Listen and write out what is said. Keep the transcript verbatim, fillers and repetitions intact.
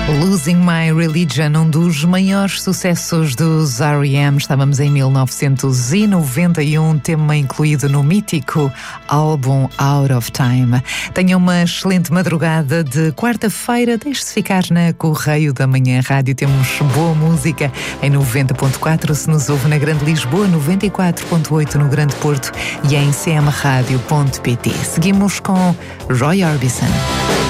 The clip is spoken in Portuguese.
Losing My Religion, um dos maiores sucessos dos R E M. Estávamos em mil novecentos e noventa e um, tema incluído no mítico álbum Out of Time. Tenha uma excelente madrugada de quarta-feira. Deixe-se ficar na Correio da Manhã Rádio. Temos boa música em noventa ponto quatro, se nos ouve na Grande Lisboa, noventa e quatro ponto oito no Grande Porto e em c m rádio ponto p t. Seguimos com Roy Orbison.